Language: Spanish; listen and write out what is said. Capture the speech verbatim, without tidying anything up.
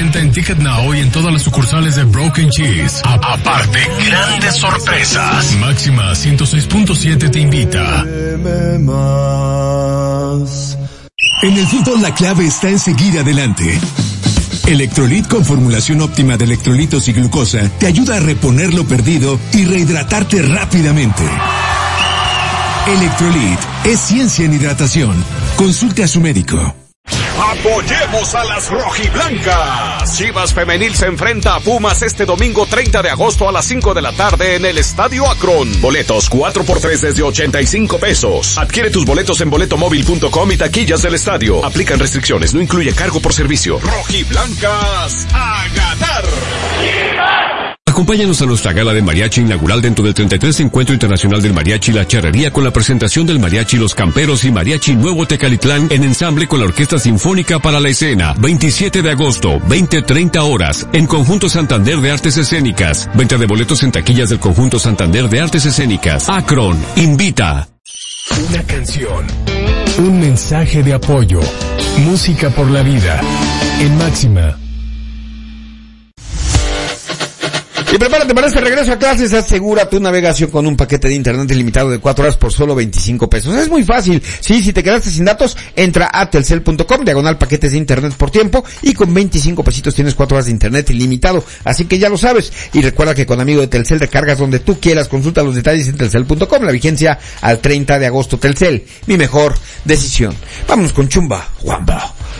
venta en Ticket Now y en todas las sucursales de Broken Cheese. A- aparte, grandes sorpresas. Máxima ciento seis punto siete te invita. En el fútbol la clave está en seguir adelante. Electrolit con formulación óptima de electrolitos y glucosa te ayuda a reponer lo perdido y rehidratarte rápidamente. Electrolit es ciencia en hidratación. Consulte a su médico. Apoyemos a las rojiblancas. Chivas Femenil se enfrenta a Pumas este domingo treinta de agosto a las cinco de la tarde en el Estadio Akron. Boletos cuatro por tres desde ochenta y cinco pesos. Adquiere tus boletos en boletomóvil punto com y taquillas del estadio. Aplican restricciones, no incluye cargo por servicio. Rojiblancas a ganar. Acompáñanos a nuestra gala de mariachi inaugural dentro del treinta y tres Encuentro Internacional del Mariachi La Charrería con la presentación del Mariachi Los Camperos y Mariachi Nuevo Tecalitlán en ensamble con la Orquesta Sinfónica para la Escena. veintisiete de agosto, veinte treinta horas, en Conjunto Santander de Artes Escénicas. Venta de boletos en taquillas del Conjunto Santander de Artes Escénicas. Akron, invita. Una canción. Un mensaje de apoyo. Música por la vida. En Máxima. Y prepárate para este regreso a clases, asegura tu navegación con un paquete de internet ilimitado de cuatro horas por solo veinticinco pesos. Es muy fácil. Sí, si te quedaste sin datos, entra a telcel punto com, diagonal paquetes de internet por tiempo, y con veinticinco pesitos tienes cuatro horas de internet ilimitado. Así que ya lo sabes. Y recuerda que con amigo de Telcel recargas donde tú quieras. Consulta los detalles en telcel punto com. La vigencia al treinta de agosto. Telcel, mi mejor decisión. Vámonos con Chumba Wamba.